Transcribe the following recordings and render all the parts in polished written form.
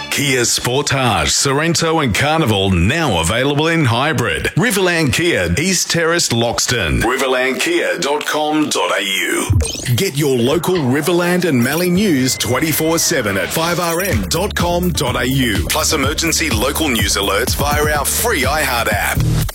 Kia Sportage, Sorrento and Carnival now available in hybrid. Riverland Kia, East Terrace, Loxton. riverlandkia.com.au. Get your local Riverland and Mallee news 24/7 at 5rm.com.au. Plus emergency local news alerts via our free iHeart app.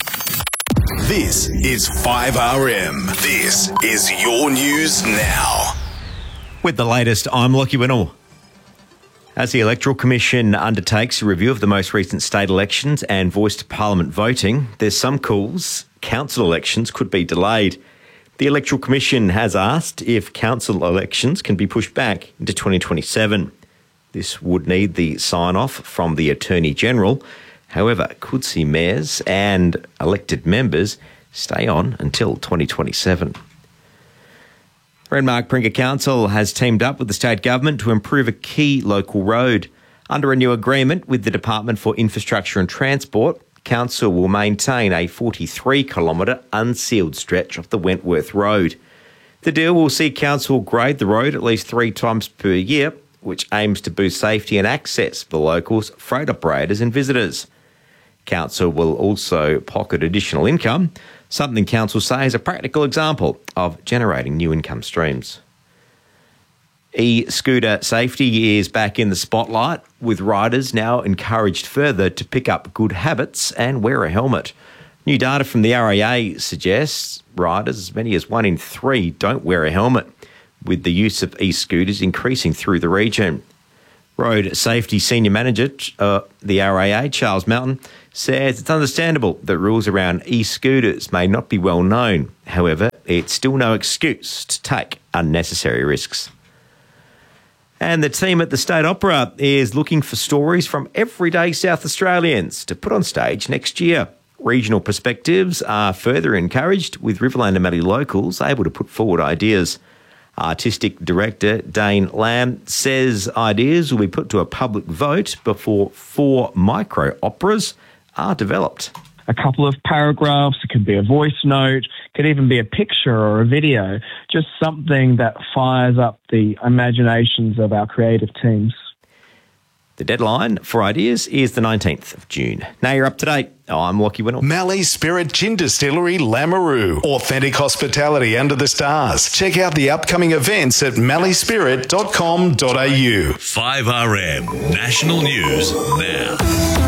This is 5RM. This is your news now. With the latest, I'm Lockie Winnell. As the Electoral Commission undertakes a review of the most recent state elections and voice to Parliament voting, there's some calls council elections could be delayed. The Electoral Commission has asked if council elections can be pushed back into 2027. This would need the sign-off from the Attorney-General. However, could see mayors and elected members stay on until 2027. Renmark Pringa Council has teamed up with the state government to improve a key local road. Under a new agreement with the Department for Infrastructure and Transport, Council will maintain a 43-kilometre unsealed stretch of the Wentworth Road. The deal will see Council grade the road at least 3 times per year, which aims to boost safety and access for locals, freight operators and visitors. Council will also pocket additional income, something Council say is a practical example of generating new income streams. E-scooter safety is back in the spotlight, with riders now encouraged further to pick up good habits and wear a helmet. New data from the RAA suggests riders, as many as 1 in 3, don't wear a helmet, with the use of e-scooters increasing through the region. Road Safety Senior Manager, the RAA, Charles Mountain, says it's understandable that rules around e-scooters may not be well known. However, it's still no excuse to take unnecessary risks. And the team at the State Opera is looking for stories from everyday South Australians to put on stage next year. Regional perspectives are further encouraged, with Riverland and Mallee locals able to put forward ideas. Artistic Director Dane Lamb says ideas will be put to a public vote before 4 micro-operas are developed. A couple of paragraphs, it could be a voice note, could even be a picture or a video, just something that fires up the imaginations of our creative teams. The deadline for ideas is the 19th of June. Now you're up to date. I'm Lockie Winnell. Mallee Spirit Gin Distillery, Lamoureux. Authentic hospitality under the stars. Check out the upcoming events at malleespirit.com.au. 5RM National News Now.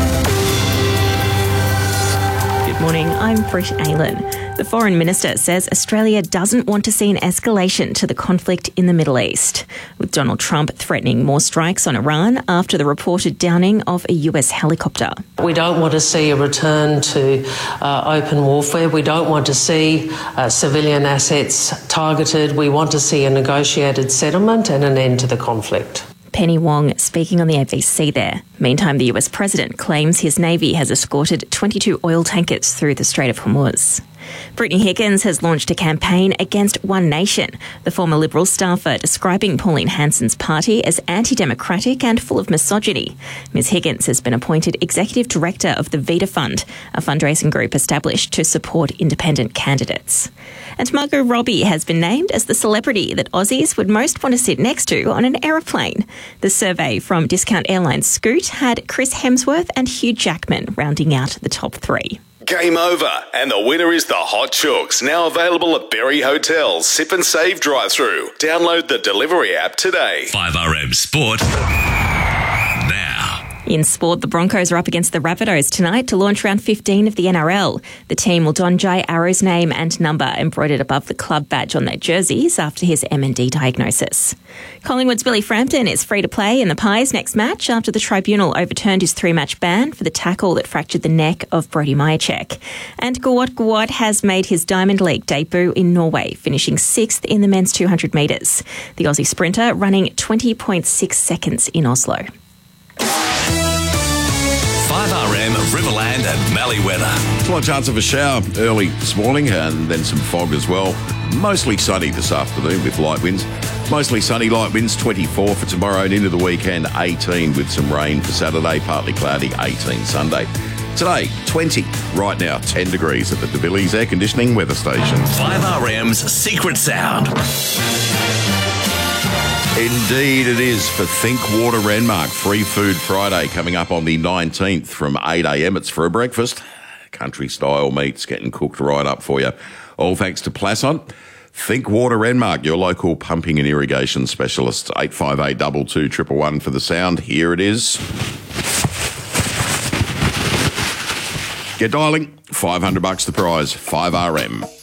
Good morning, I'm Britt Aylan. The Foreign Minister says Australia doesn't want to see an escalation to the conflict in the Middle East, with Donald Trump threatening more strikes on Iran after the reported downing of a US helicopter. We don't want to see a return to open warfare. We don't want to see civilian assets targeted. We want to see a negotiated settlement and an end to the conflict. Penny Wong speaking on the ABC there. Meantime, the US president claims his Navy has escorted 22 oil tankers through the Strait of Hormuz. Brittany Higgins has launched a campaign against One Nation, the former Liberal staffer describing Pauline Hanson's party as anti-democratic and full of misogyny. Ms Higgins has been appointed Executive Director of the Vita Fund, a fundraising group established to support independent candidates. And Margot Robbie has been named as the celebrity that Aussies would most want to sit next to on an aeroplane. The survey from discount airline Scoot had Chris Hemsworth and Hugh Jackman rounding out the top 3. Game over, and the winner is the Hot Chooks, now available at Berry Hotel's Sip and Save drive-through. Download the delivery app today. 5RM Sport now. In sport, the Broncos are up against the Rabbitohs tonight to launch round 15 of the NRL. The team will don Jai Arrow's name and number embroidered above the club badge on their jerseys after his MND diagnosis. Collingwood's Billy Frampton is free to play in the Pies' next match after the tribunal overturned his 3-match ban for the tackle that fractured the neck of Brody Majacek. And Gawat Gawat has made his Diamond League debut in Norway, finishing 6th in the men's 200 metres. The Aussie sprinter running 20.6 seconds in Oslo. 5RM Riverland and Mallee weather. Slight chance of a shower early this morning and then some fog as well. Mostly sunny this afternoon with light winds. Mostly sunny, light winds, 24 for tomorrow and into the weekend, 18 with some rain for Saturday, partly cloudy, 18 Sunday. Today, 20. Right now, 10 degrees at the De Villiers Air Conditioning Weather Station. 5RM's Secret Sound. Indeed it is for Think Water Renmark. Free Food Friday coming up on the 19th from 8 a.m. It's for a breakfast. Country-style meats getting cooked right up for you. All thanks to Plasson. Think Water Renmark, your local pumping and irrigation specialist. 858 22 111 for the sound. Here it is. Get dialing. $500 the prize. 5RM.